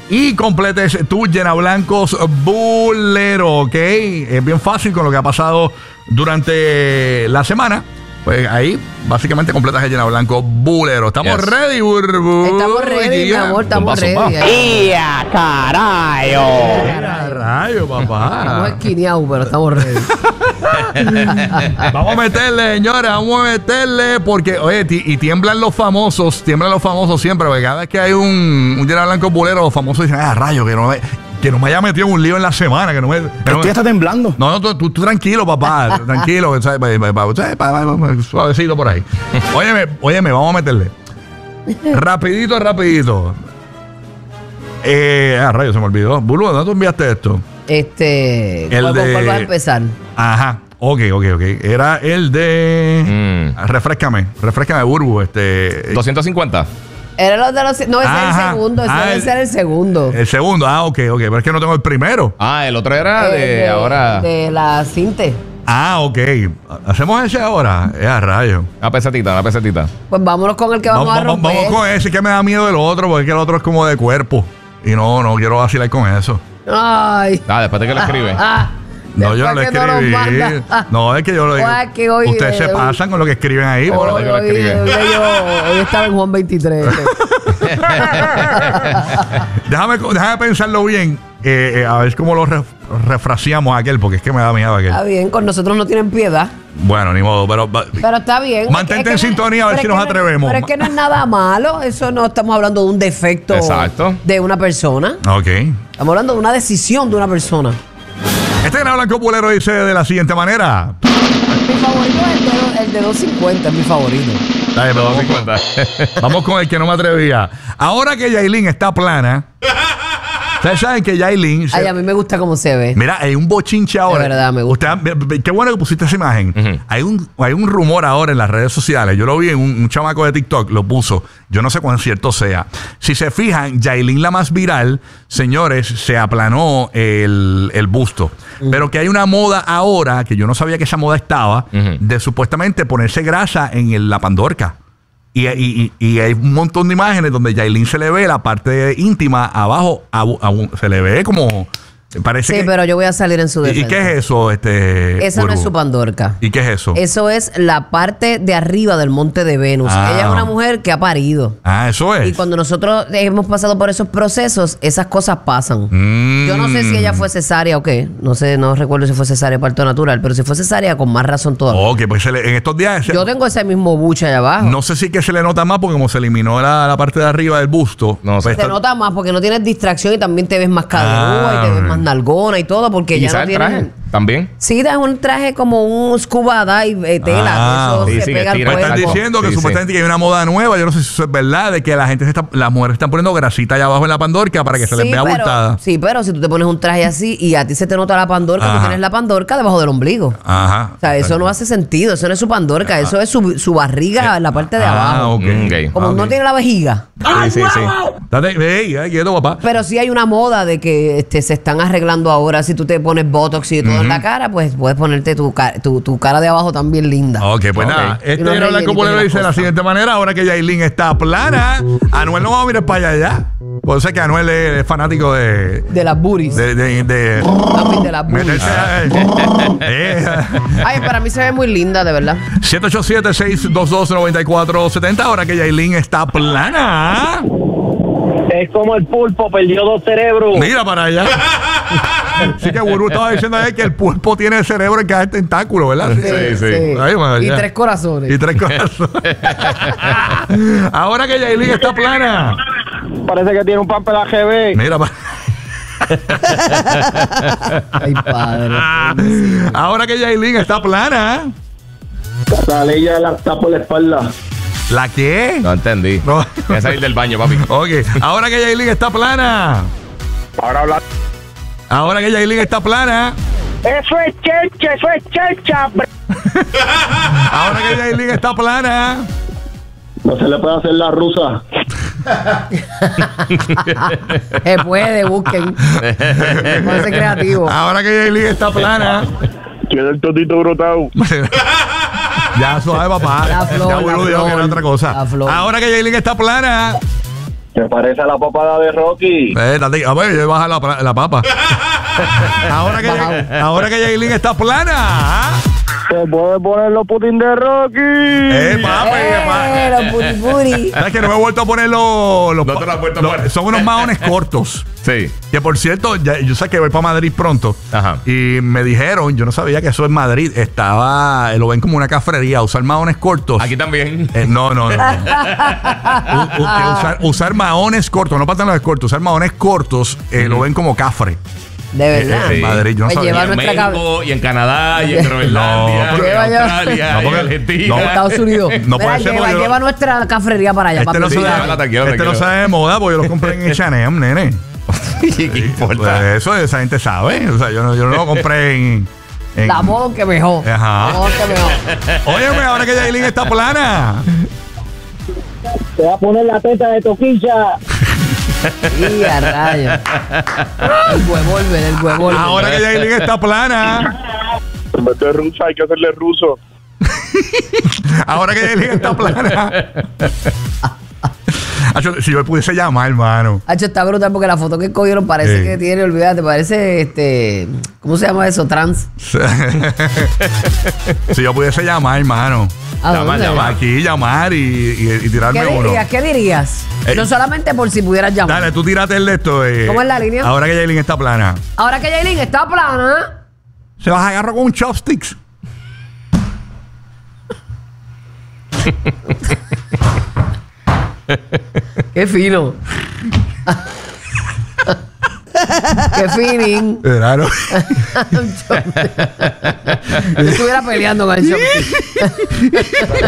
y completes tu Llena Blancos Bulero, ¿ok? Es bien fácil con lo que ha pasado durante la semana. Pues ahí básicamente completas el Llena Blanco Bulero. ¿Estamos ready, Burbu? Estamos ready, mi amor, estamos ready. ¡Ya, carayo! Rayo, papá. Estamos esquineados, pero estamos ready. Vamos a meterle, señores, vamos a meterle. Porque, oye, y tiemblan los famosos siempre. Porque cada vez que hay un Llena Blanco Bulero, los famosos dicen, rayo, que no me haya metido en un lío en la semana. Que no me, está temblando. No, tú tranquilo, papá. Tranquilo. Suavecito por ahí. Óyeme, vamos a meterle. Rapidito. Rayo, se me olvidó. Bulu, ¿dónde tú enviaste esto? ¿Cuál vas a empezar? Ajá. Ok. Era el de... Refréscame, Burbu. 250. Era los de los... No, ese es el segundo. Ese debe ser el segundo. El segundo, ok. Pero es que no tengo el primero. El otro era ahora... De la Cinte. Ok. ¿Hacemos ese ahora? Rayo. Una pesetita. Pues vámonos con el que vamos a romper. Vamos con ese, que me da miedo del otro, porque el otro es como de cuerpo. Y no quiero vacilar con eso. Ay. Después de que lo escribe. No, yo no lo escribí. No, es que yo lo digo. Ustedes se pasan con lo que escriben ahí. Hoy estaba en Juan 23. Déjame pensarlo bien. A ver cómo lo refraseamos aquel, porque es que me da miedo aquel. Está bien, con nosotros no tienen piedad. Bueno, ni modo, pero está bien. Mantente en sintonía a ver si nos atrevemos. Pero es que no es nada malo. Eso no estamos hablando de un defecto de una persona. Ok. Estamos hablando de una decisión de una persona. Este Llena Blanco Bulero dice de la siguiente manera. Mi favorito es el de 250, es mi favorito. Dale, pero 250. Vamos con el que no me atrevía. Ahora que Yailin está plana. Ustedes saben que Yailin... a mí me gusta cómo se ve. Mira, hay un bochinche ahora. De verdad, me gusta. Qué bueno que pusiste esa imagen. Hay un rumor ahora en las redes sociales. Yo lo vi en un chamaco de TikTok, lo puso. Yo no sé cuán cierto sea. Si se fijan, Yailin, la más viral, señores, se aplanó el busto. Pero que hay una moda ahora, que yo no sabía que esa moda estaba, de supuestamente ponerse grasa en la pandorca. Y hay un montón de imágenes donde Yailin se le ve la parte íntima abajo, se le ve como... Parece que, pero yo voy a salir en su defensa. ¿Y qué es eso? Esa no es su pandorca. ¿Y qué es eso? Eso es la parte de arriba del monte de Venus. Ella es una mujer que ha parido. Eso es. Y cuando nosotros hemos pasado por esos procesos, esas cosas pasan. Yo no sé si ella fue cesárea o qué. No recuerdo si fue cesárea o parto natural, pero si fue cesárea, con más razón todavía. Ok, pues en estos días... Yo tengo ese mismo buche allá abajo. No sé si que se le nota más porque como se eliminó la parte de arriba del busto. No sé. Se nota más porque no tienes distracción y también te ves más caderúa y te ves más nalgona y todo porque ¿Y ya no el traje también? Sí, es un traje como un scuba dive tela. Eso se pega al cuerpo. Están diciendo que supuestamente que hay una moda nueva. Yo no sé si eso es verdad, de que las mujeres están poniendo grasita allá abajo en la pandorca para que se les vea abultada. Sí, pero si tú te pones un traje así y a ti se te nota la pandorca, tú tienes la pandorca debajo del ombligo. Ajá. O sea, eso no hace sentido. Eso no es su pandorca. Eso es su barriga en la parte de abajo. Como no tiene la vejiga. Sí. Date, quieto, papá. Pero sí hay una moda de que se están arreglando ahora. Si tú te pones botox y todo en la cara, pues puedes ponerte tu cara de abajo también linda. Ok, pues nada. Llena Blanco Bulero dice de la siguiente manera. Ahora que Yailin está plana, Anuel no va a mirar para allá. Puede ser que Anuel es fanático de las booties. De las booties. Ay, para mí se ve muy linda, de verdad. 787-622-9470. Ahora que Yailin está plana. Es como el pulpo, perdió 2 cerebros. Mira para allá. Sí que Burbu estaba diciendo ahí que el pulpo tiene cerebro en cada tentáculo, ¿verdad? Sí. Ahí, y 3 corazones. Y 3 corazones. Ahora que Yailin está plana. Parece que tiene un papel AGB. Mira para... Ay, padre. Ahora que Yailin está plana. La ley ya la está por la espalda. ¿La qué? No entendí. No. Voy a salir del baño, papi. Ok. Ahora que Yailin está plana. Ahora que Yailin está plana. Eso es chercha. Ahora que Yailin está plana. No se le puede hacer la rusa. Se puede, busquen. Puede ser creativo. Ahora que Yailin está plana. Tiene el totito brotado. Ya suave, papá. La flor, ya Burbu dijo que era otra cosa. Ahora que Yailin está plana. Se parece a la papada de Rocky. A ver, baja la papa. ahora que Yailin está plana. ¿Ah? Se puede poner los Putin de Rocky. Papi. Los puri. ¿Sabes que no me he vuelto a poner los No te lo has vuelto a poner. son unos maones cortos. Sí. Que por cierto, yo sé que voy para Madrid pronto. Ajá. Y me dijeron, yo no sabía que eso en Madrid lo ven como una cafrería, usar maones cortos. Aquí también. No. Usar maones cortos, no pantalones cortos, usar maones cortos lo ven como cafre. De verdad. En Madrid, yo no Pues sabía. lleva Y en nuestra México, y en Canadá, y en Groenlandia, No, y en lleva ya- Australia, No, y en porque- Argentina. no, Estados Unidos. No puede ser porque yo- lleva nuestra cafrería para allá. Este no, papi. se llévala, tranquilo. no sabe de moda porque yo lo compré en H&M, nene. ¿Qué importa? Pues eso esa gente sabe. O sea, yo no lo compré en La modo que mejor. Ajá. La modo que mejor. Óyeme, ahora que Yailin está plana. Te va a poner la teta de toquilla. Y a rayos. El huevólver. Ahora que Yailin está plana. En vez de rusa hay que hacerle ruso. Ahora que Yailin está plana. Acho, si yo pudiese llamar, hermano. Hacho, está brutal porque la foto que cogieron parece Sí. que tiene, olvídate, parece ¿cómo se llama eso? Trans. Si yo pudiese llamar, hermano. ¿A Llama, dónde? llama. Aquí llamar y tirarme ¿Qué uno. dirías? ¿Qué dirías? No solamente por si pudieras llamar. Dale, tú tírate el de esto. ¿Cómo es la línea? Ahora que Yailin está plana. Ahora que Yailin está plana. Se las agarro con un chopsticks. Qué fino. Qué fining. Claro. Yo estuviera peleando con el chopstick.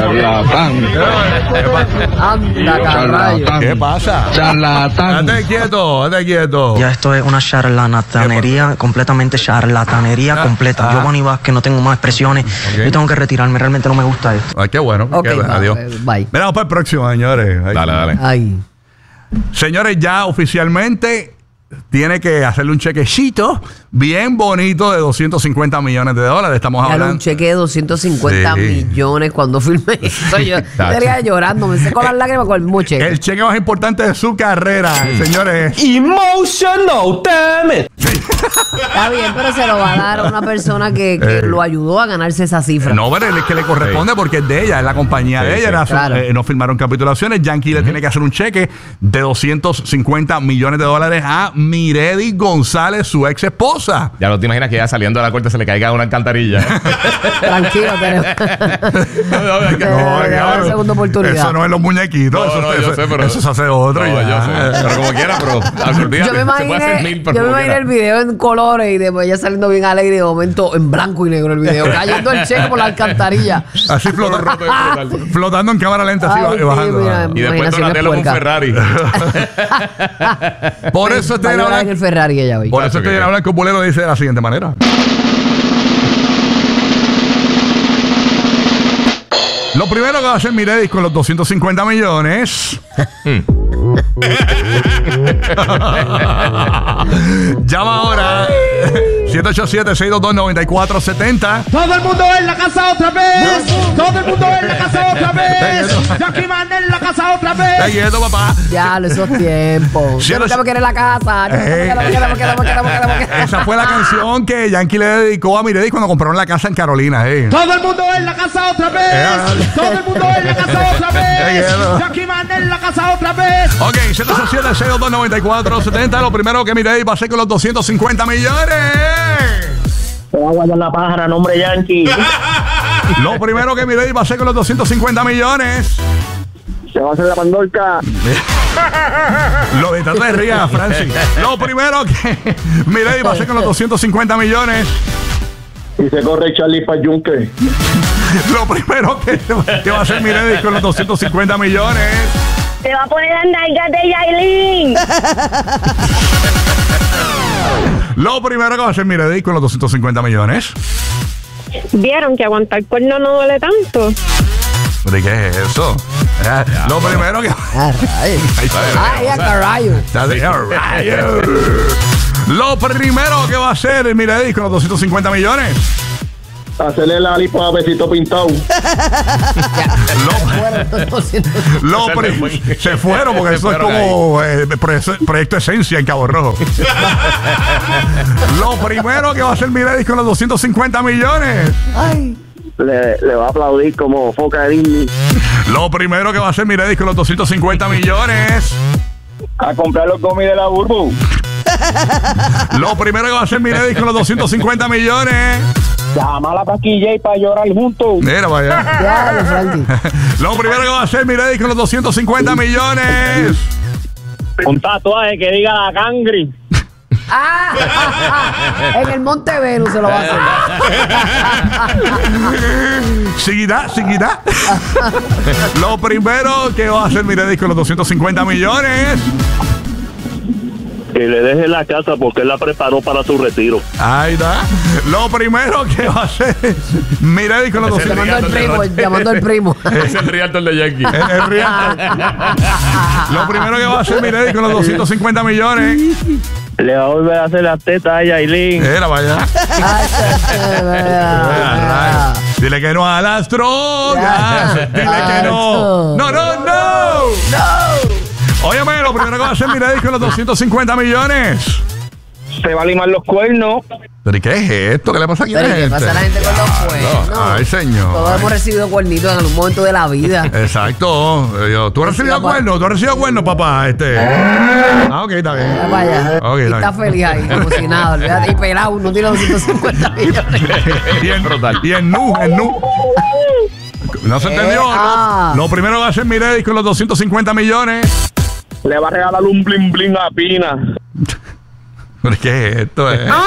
Anda, carrayo. ¿Qué pasa? Charlatán. Date quieto. Ya esto es una charlatanería, completamente charlatanería completa. ah. Yo, Bonnie Vázquez, no tengo más expresiones. Ok. Yo tengo que retirarme, realmente no me gusta esto. Ay, qué bueno. Ok, Qué bueno. va, Adiós. bye. Mira, vamos para el próximo, señores. Ay. Dale. Ay. Señores, ya oficialmente tiene que hacerle un chequecito bien bonito de $250 millones. Estamos Dale un hablando. cheque de 250 Sí. millones cuando filmé eso. Yo Tacho. estaría llorando, me seco las lágrimas con el mismo cheque. El cheque más importante de su carrera, señores. Emotional, damn it. Está bien, pero se lo va a dar a una persona que lo ayudó a ganarse esa cifra. No, pero es que le corresponde porque es de ella, es la compañía de Sí, ella. sí. Era su- Claro. no firmaron capitulaciones. Yankee le tiene que hacer un cheque de $250 millones a Miredi González, su ex esposa. Ya no te imaginas que ya saliendo de la corte se le caiga una alcantarilla. Tranquilo, tenemos. Le da una segunda oportunidad. Eso no es los muñequitos. Yo sé, pero eso se hace otro. No, y ya. yo sé. Pero como quiera, pero olvídate, Yo me se puede hacer imaginé, mil, pero yo me como imaginé quiera. el video en colores y después ya saliendo bien alegre y de momento en blanco y negro el video, cayendo el cheque por la alcantarilla. Así Todo roto y brutal. flotando en cámara lenta, así Ay, sí, bajando. mira. Y después Imaginación Donatello con un puerca. Ferrari. Por eso Va a este llorar en el Ferrari ella hoy. Por eso Ok, este ok. Blanco Bolero dice de la siguiente manera. Lo primero que va a hacer Miredis con los 250 millones. Llama ahora. 787-622-9470. Todo el mundo en la casa otra vez. Todo el mundo en la casa otra vez. Jackie Man en la casa otra Está vez. quieto, papá. Ya, esos tiempos. Sí, Yo no los- me quiero ir a la casa. Yo no me quiero. Esa fue la canción que Yankee le dedicó a Miredis cuando compraron la casa en Carolina. Todo el mundo en la casa otra vez. Todo el mundo en la casa otra vez. Jackie Man en la casa otra vez. Ok, 787-622-9470. Lo primero que Miredis va a hacer con los 250 millones. Te va a guardar la pájara, nombre Yankee. Lo primero que Miredis va a hacer con los 250 millones. Se va a hacer la pandorca. Lo de te rías, Francis. Lo primero que Miredis va a hacer con los 250 millones. Y se corre Charlie Payunque. Lo primero que va a hacer Miredis con los 250 millones. Te va a poner las nalgas de Yailin. Lo primero que va a hacer Miredis con los 250 millones. Vieron que aguantar cuerno no duele tanto. ¿De qué es eso? Lo primero que... Ah, rayos. Ay, a carrayo. Lo primero que va a hacer Miredis con los 250 millones. Hacerle la lipo a besito pintado. Se fueron porque eso es como proyecto Esencia en Cabo Rojo. Lo primero que va a hacer Miredis con los 250 millones. Ay. Le va a aplaudir como foca de Disney. Lo primero que va a hacer Miredis con los 250 millones. A comprar los gomis de la Burbu. Lo primero que va a hacer Miredis con los 250 millones. Llama a la taquilla y para llorar juntos. Mira para allá. Ya, Frankie. Lo primero que va a hacer Miredis con los 250 millones. Un tatuaje que diga la cangri. En el Monte Venus se lo va a hacer. Seguirá. Lo primero que va a hacer Miredis con los 250 millones. Que le deje la casa porque él la preparó para su retiro. Ahí está. Lo primero que va a hacer Miredis con los 250 Llamando al primo. Es el realtor de Yankee. El realtor. Lo primero que va a hacer Miredis con los 250 millones. Le va a volver a hacer las tetas a Yailin. Era para allá. Dile que no a las drogas. Dile que no. No. Óyeme, lo primero que va a hacer Miredis con los 250 millones. Se va a limar los cuernos. ¿Pero y qué es esto? ¿Qué le pasa aquí a la ¿Qué gente? pasa a la gente con los cuernos? Ay, señor. Todos hemos recibido cuernitos en algún momento de la vida. Exacto. ¿Tú has recibido cuernos? ¿Tú has recibido cuernos, papá? Ok, está bien. Vaya. Ok, Y está feliz ahí, emocionado. Olvídate. Y pelado, no tiene 250 millones. y en nu. ¿No se entendió? Lo primero va a hacer Miredis con los 250 millones. Le va a regalar un blin blin a Pina. ¿Pero qué es esto?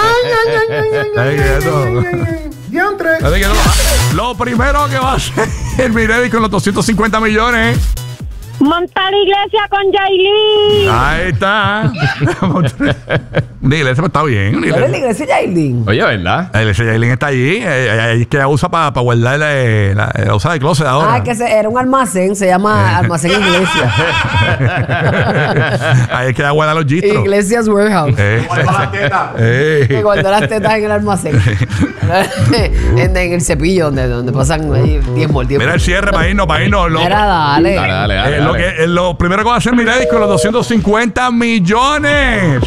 Lo primero que va a hacer Miredis con los 250 millones. Montar iglesia con Yailin. Ahí está. Una iglesia está bien. ¿Cuál es la iglesia Yailin? Oye, ¿verdad? La iglesia Yailin está allí. Es que ella usa para guardar la usa de closet ahora. Que era un almacén, se llama Almacén Iglesia. Ahí es que ella guarda los gistros. Iglesias Warehouse. Guarda las tetas. Que guardó las tetas en el almacén. en el cepillo donde pasan ahí 10 mordidos. Mira el cierre para irnos. Mira, dale. Dale. Lo primero que va a hacer Miredis con los 250 millones.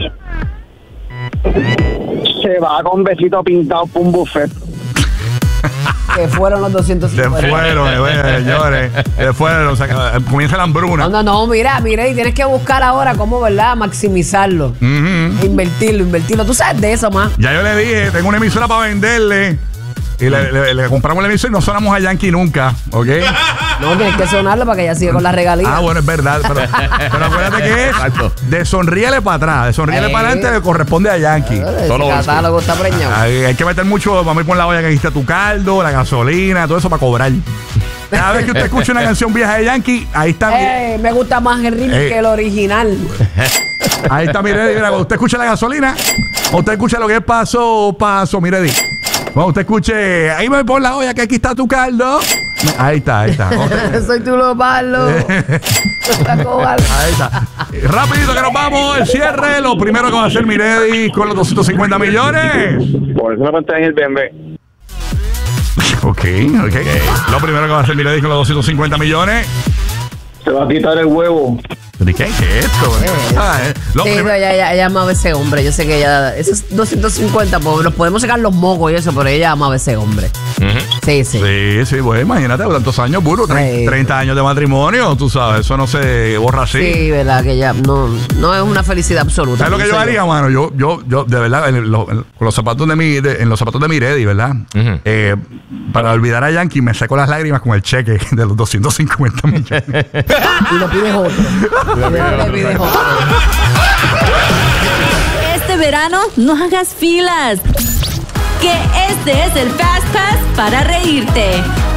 Se va con besito pintado por un buffet. Que fueron los 250. Se fueron, señores. Se fueron. O sea, comienza la hambruna. No, mira, y tienes que buscar ahora cómo, ¿verdad? Maximizarlo. Invertirlo. Tú sabes de eso, más. Ya yo le dije, tengo una emisora para venderle. Y le compramos la emisora y no sonamos a Yankee nunca, ¿ok? No, tienes que sonarlo para que ella siga con la regalía. Bueno, es verdad. Pero acuérdate que es de sonríele para atrás, de sonríele para adelante le corresponde a Yankee. El catálogo está preñado. Hay que meter mucho, vamos a ir con la olla que dijiste tu caldo, la gasolina, todo eso para cobrar. Cada vez que usted escuche una canción vieja de Yankee, ahí está. Me gusta más el remix que el original. Ahí está Miredis. Mira, cuando usted escucha la gasolina, o usted escucha lo que es paso, Miredis. Cuando usted escuche, ahí me pon la olla que aquí está tu caldo. Ahí está. Soy tu lopalo. Ahí está. Rapidito que nos vamos, el cierre. Lo primero que va a hacer Miredis con los 250 millones. Por eso me monté en el BMW. Ok. Lo primero que va a hacer Miredis con los 250 millones. Se va a quitar el huevo. ¿De qué es esto? Ella amaba a ese hombre. Yo sé que ella... Esos 250, pues nos podemos sacar los mocos y eso, pero ella amaba a ese hombre. Sí. Sí, pues imagínate, tantos años, burro, 30 años de matrimonio, tú sabes, eso no se borra así. Sí, verdad, que ya no es una felicidad absoluta. ¿Sabes lo que yo haría, mano? Yo, de verdad, con los zapatos en los zapatos de Miredis, ¿verdad? Para olvidar a Yankee, me seco las lágrimas con el cheque de los 250 millones. Y lo pides otro. Este verano no hagas filas, que este es el Fast Pass para reírte.